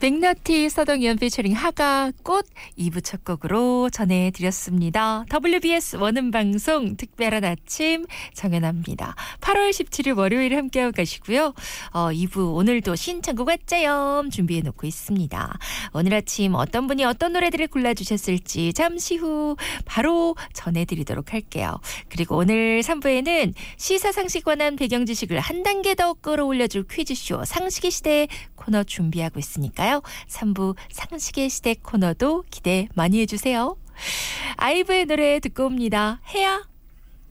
백나티 서동현 피처링 하가 꽃 2부 첫 곡으로 전해드렸습니다. WBS 원음방송 특별한 아침 정연아입니다. 8월 17일 월요일 함께하고 가시고요. 2부 오늘도 신청곡 왔자염 준비해놓고 있습니다. 오늘 아침 어떤 분이 어떤 노래들을 골라주셨을지 잠시 후 바로 전해드리도록 할게요. 그리고 오늘 3부에는 시사상식 관한 배경 지식을 한 단계 더 끌어올려줄 퀴즈쇼 상식의 시대 코너 준비하고 있으니까요. 3부 상식의 시대 코너도 기대 많이 해주세요. 아이브의 노래 듣고 옵니다. 해야.